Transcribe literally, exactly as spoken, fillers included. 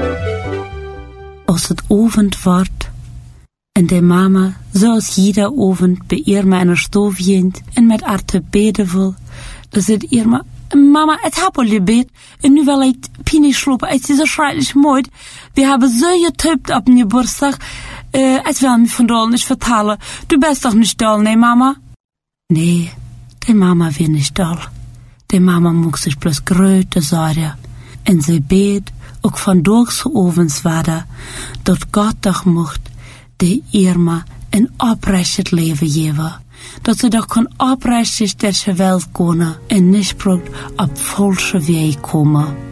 Als het avond wordt en de mama, zoals jeder avond, bij Irma in haar stoel wient en met haar te beden wil, dan zegt Irma, Mama, het heb al je bed en nu wil ik pini slopen, het is zo schrijtelijk mooi. We hebben zo getupt op je geburtstag, uh, het wil me vandaag niet vertellen. Du bist toch niet dol, nee mama? Nee, de mama wil niet dol. De mama moet zich plus grote zorgen. En ze beet ook vandaag zo avonds waren, dat God toch mocht de Irma een oprecht leven geven. Dat ze toch kan oprecht deze welt kunnen en niet op falsche weg komen.